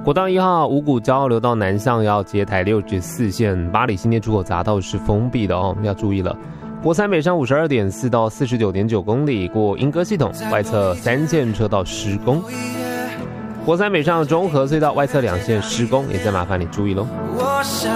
国道1号五股交流道南向要接台64线，八里新店出口匝道是封闭的哦，要注意了。国三北上52.4到49.9公里，过莺歌系统外侧3线车道施工。国三北上中和隧道外侧2线施工，也再麻烦你注意咯。